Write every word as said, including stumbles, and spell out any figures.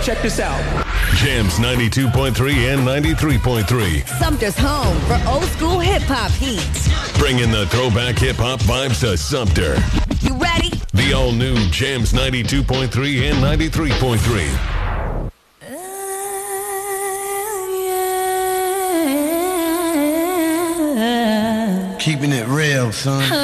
check this out. Jams ninety-two point three and ninety-three point three. Sumter's home for old school hip-hop heat. Bringing the throwback hip-hop vibes to Sumter. You ready? The all-new Jams ninety-two point three and ninety-three point three. Keeping it real, son.